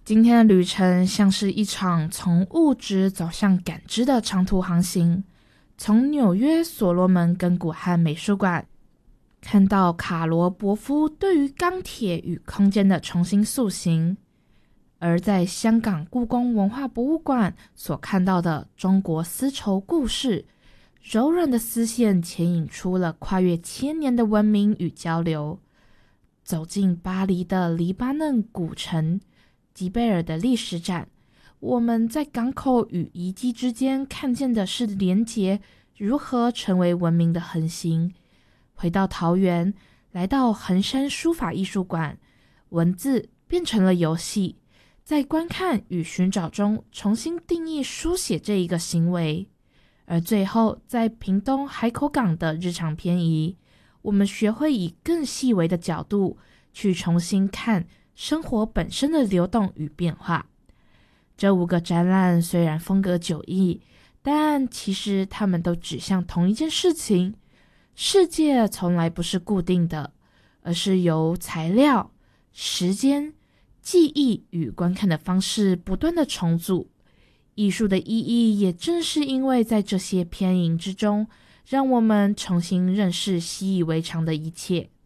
今天的旅程像是一场从物质走向感知的长途航行，从纽约所罗门根古汉美术馆看到卡罗伯夫对于钢铁与空间的重新塑形，而在香港故宫文化博物馆所看到的中国丝绸故事，柔软的丝线牵引出了跨越千年的文明与交流。走进巴黎的黎巴嫩古城吉贝尔的历史展，我们在港口与遗迹之间看见的是连结如何成为文明的横行。回到桃园，来到衡山书法艺术馆，文字变成了游戏，在观看与寻找中重新定义书写这一个行为。而最后在屏东海口港的日常偏移，我们学会以更细微的角度去重新看生活本身的流动与变化。这5个展览虽然风格迥异，但其实它们都指向同一件事情：世界从来不是固定的，而是由材料、时间、记忆与观看的方式不断的重组。艺术的意义也正是因为在这些偏移之中，让我们重新认识习以为常的一切。